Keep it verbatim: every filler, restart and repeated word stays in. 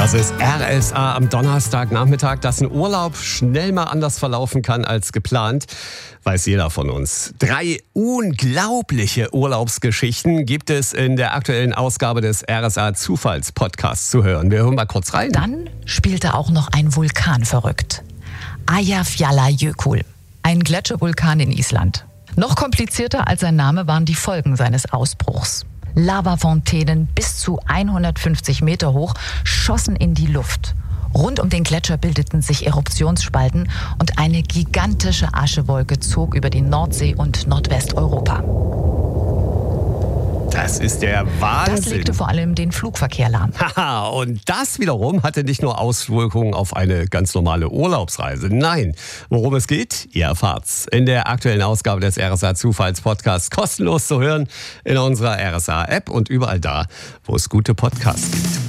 Das ist R S A am Donnerstagnachmittag. Dass ein Urlaub schnell mal anders verlaufen kann als geplant, weiß jeder von uns. Drei unglaubliche Urlaubsgeschichten gibt es in der aktuellen Ausgabe des R S A Zufallspodcasts zu hören. Wir hören mal kurz rein. Dann spielte auch noch ein Vulkan verrückt. Eyjafjallajökull, ein Gletschervulkan in Island. Noch komplizierter als sein Name waren die Folgen seines Ausbruchs. Lavafontänen bis zu hundertfünfzig Meter hoch schossen in die Luft. Rund um den Gletscher bildeten sich Eruptionsspalten und eine gigantische Aschewolke zog über die Nordsee und Nordwesteuropa. Das ist der Wahnsinn. Das legte vor allem den Flugverkehr lahm. Haha, und das wiederum hatte nicht nur Auswirkungen auf eine ganz normale Urlaubsreise. Nein, worum es geht, ihr erfahrt's in der aktuellen Ausgabe des R S A Zufallspodcasts, kostenlos zu hören in unserer R S A App und überall da, wo es gute Podcasts gibt.